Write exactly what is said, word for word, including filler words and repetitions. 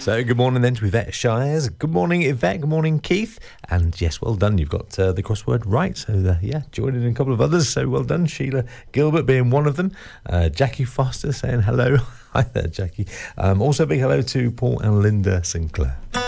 So good morning then to Yvette Shires. Good morning, Yvette. Good morning, Keith. And yes, well done. You've got uh, the crossword right. So uh, yeah, joined in a couple of others. So well done. Sheila Gilbert being one of them. Uh, Jackie Foster saying hello. Hi there, Jackie. Um, also, big hello to Paul and Linda Sinclair.